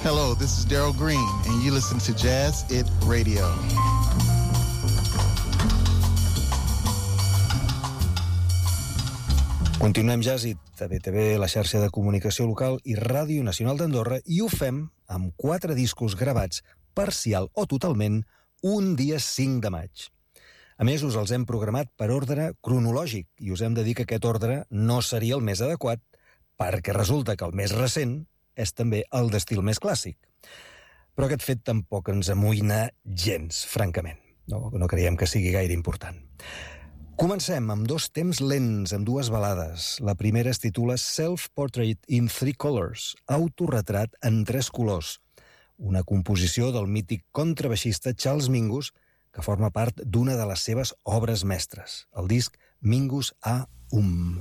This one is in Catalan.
Hello, this is Daryl Green, and you listen to Jazz It Radio. Continuem Jazz It, a BTV, la xarxa de comunicació local i Ràdio Nacional d'Andorra, i ho fem amb 4 discos gravats, parcial o totalment, un dia 5 de maig. A més, us els hem programat per ordre cronològic, i us hem de dir que aquest ordre no seria el més adequat, perquè resulta que el més recent és també el d'estil més clàssic. Però aquest fet tampoc ens amoïna gens, francament. No creiem que sigui gaire important. Comencem amb 2 temps lents, amb 2 balades. La primera es titula Self-Portrait in 3 Colors, autorretrat en 3 colors, una composició del mític contrabaixista Charles Mingus, que forma part d'una de les seves obres mestres, el disc Mingus A.